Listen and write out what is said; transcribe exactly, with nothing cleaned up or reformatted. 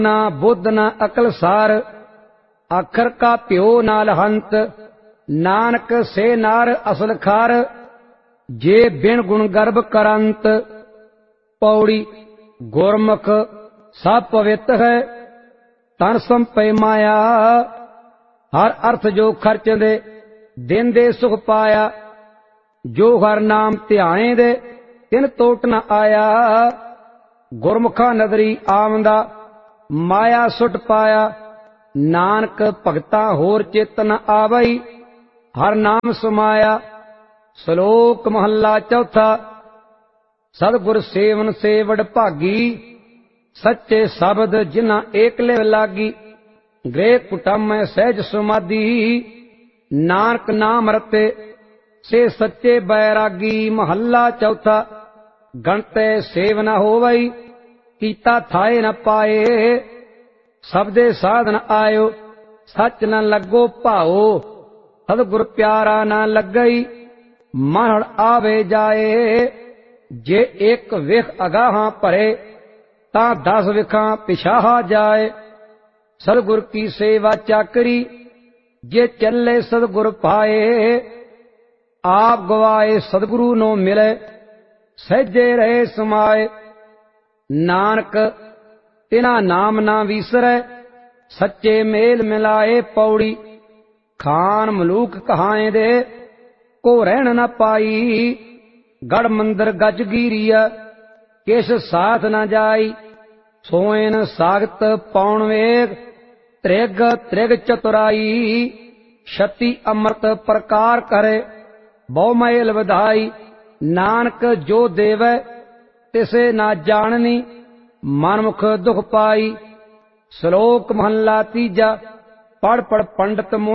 ना बुद्ध ना अकल सार, आखर का प्यो नाल हंत। नानक से नार असल खार, जे बिन गुण गर्भ करंत। पौड़ी गुरमुख सब पवित है, तन संपय माया। हर अर्थ जो खर्च दे, दिन दे सुख पाया। जो हर नाम ध्याने दे, तिन तोट न आया। गुरमुखा नदरी आमदा, माया सुट पाया। नानक भगता होर चित न आवई, हर नाम समाया। श्लोक महला चौथा। सतगुर सेवन से वड भागी, सच्चे शब्द जिन्ना एक लिव लागी। गृह कुटुंब में सहज समाधि, नानक नाम रते से सच्चे बैरागी। महला चौथा। गणते सेव न होवई, कीता थाए न पाए। सबदे साधन आयो, सच न लगो भाओ। सतगुर प्यारा न लगई, मन आवे जाए। जे एक विख अगाहां भरे, तां दस विखां पिछाहा जाए। सतगुर की सेवा चाकरी, जे चले सतगुर पाए। आप गवाए सतगुरु नो मिले, सहजे रहे समाए। नानक तिना नाम ना विसरै, सच्चे मेल मिलाए। पौड़ी खान मलूक कहाए दे, को रहन न पाई। गढ़ मंदिर गज गीरिया, किस साथ न जाई। सोएन सागत पौन वेग, त्रिग त्रिग चतुराई। छति अमृत प्रकार करे, बहु मैल विधाई। नानक जो देवै, तिसे ना जाननी। मनमुख दुख पाई। श्लोक महला तीजा। पढ़ पढ़ पंडित